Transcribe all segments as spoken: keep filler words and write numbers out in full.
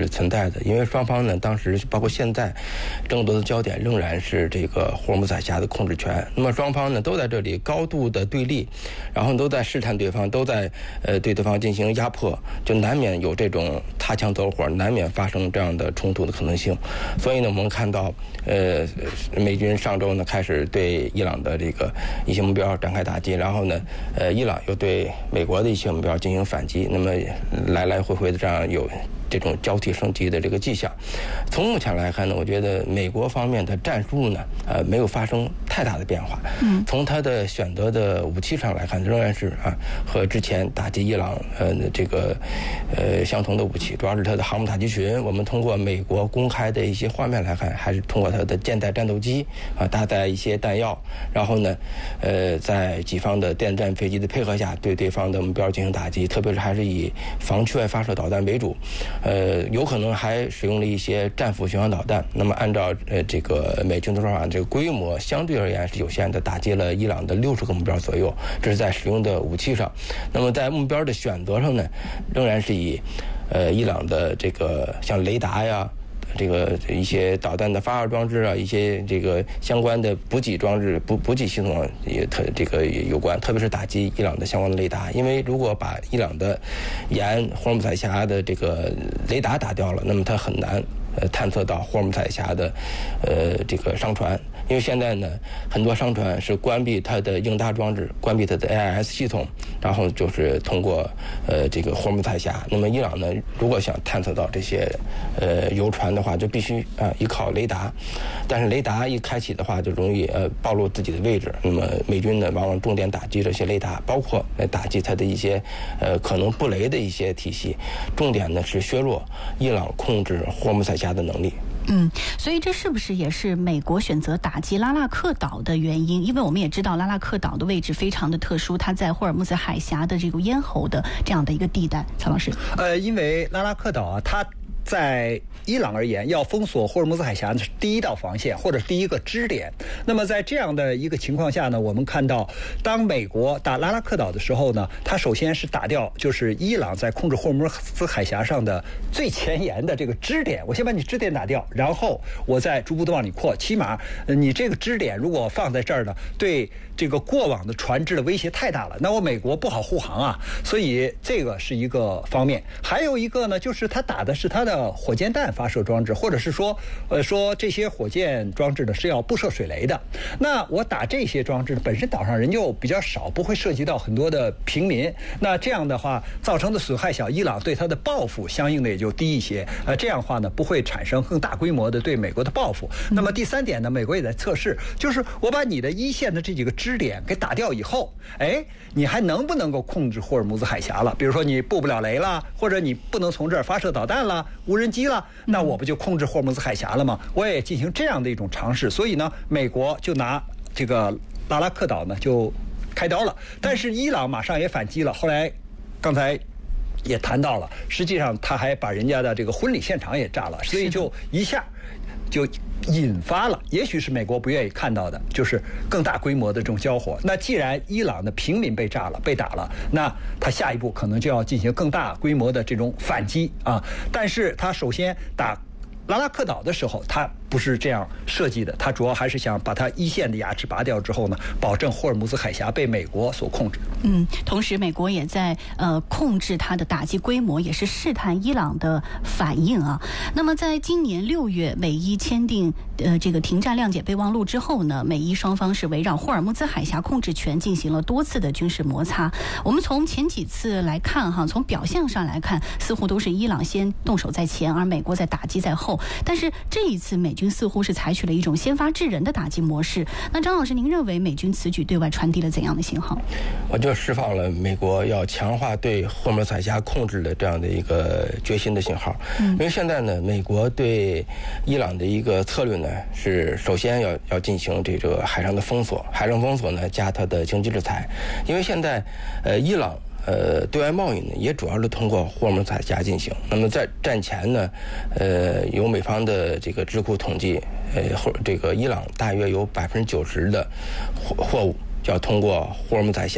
存在的，因为双方呢当时包括现在争夺的焦点仍然是这个霍尔木兹海峡的控制权。那么双方呢都在这里高度的对立，然后都在试探对方，都在呃对对方进行压迫，就难免有这种擦枪走火，难免发生这样的冲突的可能性。所以呢，我们看到呃美军上周呢开始对伊朗的这个一些目标展开打击，然后呢呃伊朗又对美国的一些目标进行反击，那么来来回回的这样有这种交替升级的这个迹象。从目前来看呢，我觉得美国方面的战术呢，呃，没有发生太大的变化。嗯，从它的选择的武器上来看，仍然是啊，和之前打击伊朗呃这个呃相同的武器，主要是它的航母打击群。我们通过美国公开的一些画面来看，还是通过它的舰载战斗机啊，搭载一些弹药，然后呢，呃，在己方的电战飞机的配合下，对对方的目标进行打击，特别是还是以防区外发射导弹为主。呃，有可能还使用了一些战斧巡航导弹。那么按照呃这个美军的说法，这个规模相对而言是有限的，打击了伊朗的六十个目标左右。这是在使用的武器上。那么在目标的选择上呢，仍然是以呃伊朗的这个像雷达呀，这个一些导弹的发射装置啊，一些这个相关的补给装置、补补给系统也特这个也有关，特别是打击伊朗的相关的雷达。因为如果把伊朗的沿霍尔木兹海峡的这个雷达打掉了，那么它很难呃探测到霍尔木兹海峡的呃这个商船。因为现在呢，很多商船是关闭它的应答装置，关闭它的 A I S 系统，然后就是通过呃这个霍尔木兹海峡。那么伊朗呢，如果想探测到这些呃游船的话，就必须啊、呃、依靠雷达。但是雷达一开启的话，就容易呃暴露自己的位置。那么美军呢，往往重点打击这些雷达，包括呃打击它的一些呃可能布雷的一些体系。重点呢是削弱伊朗控制霍尔木兹海峡的能力。 嗯，所以这是不是也是美国选择打击拉拉克岛的原因？因为我们也知道拉拉克岛的位置非常的特殊，它在霍尔木兹海峡的这个咽喉的这样的一个地带。曹老师， 呃，因为拉拉克岛啊，它在伊朗而言，要封锁霍尔木兹海峡是第一道防线，或者第一个支点。那么在这样的一个情况下呢，我们看到，当美国打拉拉克岛的时候呢，它首先是打掉就是伊朗在控制霍尔木兹海峡上的最前沿的这个支点。我先把你支点打掉，然后我再逐步的往里扩。起码你这个支点如果放在这儿呢，对这个过往的船只的威胁太大了，那我美国不好护航啊。所以这个是一个方面。还有一个呢，就是它打的是它的火箭弹发射装置，或者是说，呃，说这些火箭装置呢是要布设水雷的。那我打这些装置本身岛上人就比较少，不会涉及到很多的平民。那这样的话造成的损害小，伊朗对它的报复相应的也就低一些。呃，这样的话呢，不会产生更大规模的对美国的报复。那么第三点呢，美国也在测试，就是我把你的一线的这几个支点给打掉以后，哎，你还能不能够控制霍尔木兹海峡了？比如说你布不了雷了，或者你不能从这儿发射导弹了、无人机了，那我不就控制霍尔木兹海峡了吗？我也进行这样的一种尝试。所以呢，美国就拿这个拉拉克岛呢就开刀了。但是伊朗马上也反击了。后来刚才也谈到了，实际上他还把人家的这个婚礼现场也炸了，所以就一下就引发了，也许是美国不愿意看到的，就是更大规模的这种交火。那既然伊朗的平民被炸了、被打了，那他下一步可能就要进行更大规模的这种反击啊。但是他首先打拉拉克岛的时候，他不是这样设计的，他主要还是想把它一线的牙齿拔掉之后呢，保证霍尔木兹海峡被美国所控制。 嗯，同时美国也在呃控制它的打击规模，也是试探伊朗的反应啊。那么在今年六月，美伊签订呃这个停战谅解备忘录之后呢，美伊双方是围绕霍尔木兹海峡控制权进行了多次的军事摩擦。我们从前几次来看哈，从表象上来看，似乎都是伊朗先动手在前，而美国在打击在后。但是这一次美军似乎是采取了一种先发制人的打击模式。那张老师，您认为美军此举对外传递了怎样的信号？ 我就释放了美国要强化对霍尔木兹海峡控制的这样的一个决心的信号。嗯，因为现在呢，美国对伊朗的一个策略呢是首先要要进行这个海上的封锁，海上封锁呢加它的经济制裁。因为现在呃伊朗呃，对外贸易呢，也主要是通过霍尔木兹海峡进行。那么在战前呢，呃，由美方的这个智库统计，呃，或这个伊朗大约有百分之九十的货货物要通过霍尔木兹海峡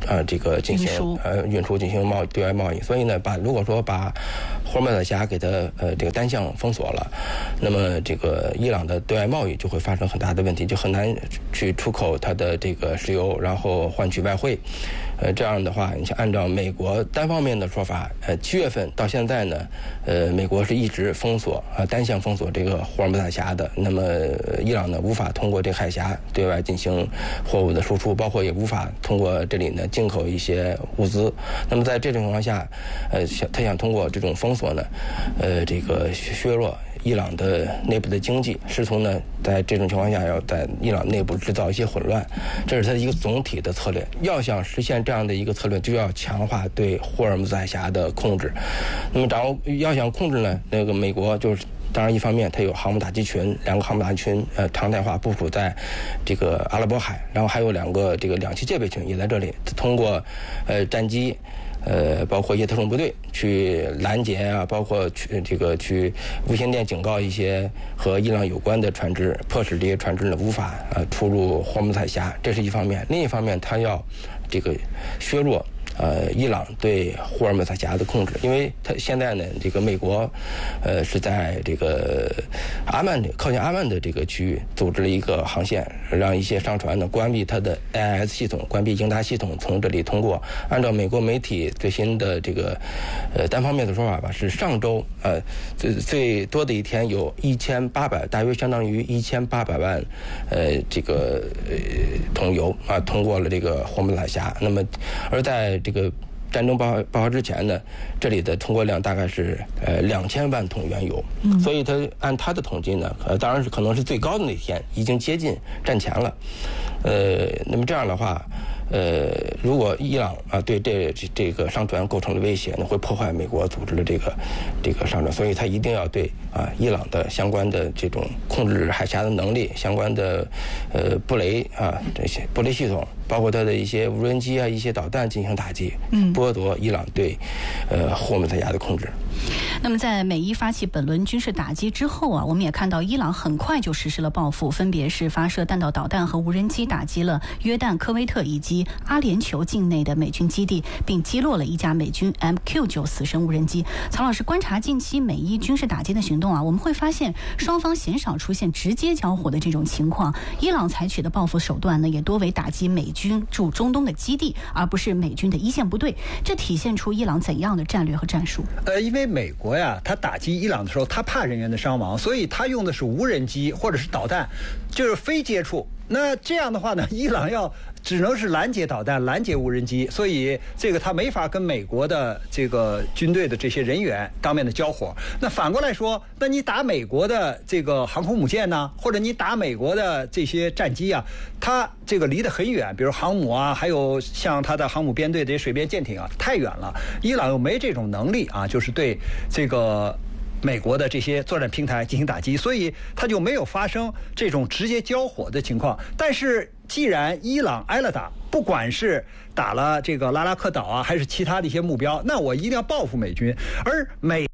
呃这个进行呃运输进行贸对外贸易。所以呢，把如果说把霍尔木兹海峡给它呃这个单向封锁了，那么这个伊朗的对外贸易就会发生很大的问题，就很难去出口它的这个石油，然后换取外汇。呃，这样的话，你像按照美国单方面的说法，呃，七月份到现在呢，呃，美国是一直封锁啊、呃，单向封锁这个霍尔木兹海峡的。那么，呃、伊朗呢，无法通过这个海峡对外进行货物的输出，包括也无法通过这里呢进口一些物资。那么在这种情况下，呃，想他想通过这种封锁呢，呃，这个削弱伊朗的内部的经济，试图呢在这种情况下要在伊朗内部制造一些混乱，这是他一个总体的策略。要想实现这样的一个策略，就要强化对霍尔木兹海峡的控制。那么掌握要想控制呢，那个美国就是当然一方面它有航母打击群，两个航母打击群呃常态化部署在这个阿拉伯海，然后还有两个这个两栖戒备群也在这里，通过呃战机。呃，包括一些特种部队去拦截啊，包括去这个去无线电警告一些和伊朗有关的船只，迫使这些船只呢无法呃出入霍尔木兹海峡，这是一方面。另一方面，他要这个削弱呃伊朗对霍尔木兹海峡的控制，因为他现在呢，这个美国呃是在这个阿曼靠近阿曼的这个区域组织了一个航线，让一些商船呢关闭它的 A I S 系统，关闭应答系统，从这里通过。按照美国媒体最新的这个呃单方面的说法吧，是上周呃最最多的一天有一千八百，大约相当于一千八百万呃这个呃桶油啊通过了这个霍尔木兹海峡。那么而在这个战争爆爆发之前呢，这里的通过量大概是呃两千万桶原油，嗯、所以他按他的统计呢，呃当然是可能是最高的那天已经接近战前了，呃，那么这样的话。呃，如果伊朗啊对这这个商船构成了威胁呢，会破坏美国组织的这个这个商船，所以他一定要对啊伊朗的相关的这种控制海峡的能力、相关的呃布雷啊这些布雷系统，包括它的一些无人机啊、一些导弹进行打击，嗯，剥夺伊朗对呃霍尔木兹海峡的控制。 那么，在美伊发起本轮军事打击之后啊，我们也看到伊朗很快就实施了报复，分别是发射弹道导弹和无人机打击了约旦、科威特以及阿联酋境内的美军基地，并击落了一架美军 M Q 九 死神无人机。曹老师，观察近期美伊军事打击的行动啊，我们会发现双方鲜少出现直接交火的这种情况。伊朗采取的报复手段呢，也多为打击美军驻中东的基地，而不是美军的一线部队。这体现出伊朗怎样的战略和战术？ 呃，因为美国呀，他打击伊朗的时候，他怕人员的伤亡，所以他用的是无人机或者是导弹，就是非接触。那这样的话呢，伊朗要只能是拦截导弹、拦截无人机，所以这个他没法跟美国的这个军队的这些人员当面的交火。那反过来说，那你打美国的这个航空母舰呢，或者你打美国的这些战机啊，它这个离得很远，比如航母啊，还有像它的航母编队这些水边舰艇啊，太远了。伊朗又没这种能力啊，就是对这个美国的这些作战平台进行打击，所以它就没有发生这种直接交火的情况。但是既然伊朗挨了打，不管是打了这个拉拉克岛啊，还是其他的一些目标，那我一定要报复美军。而美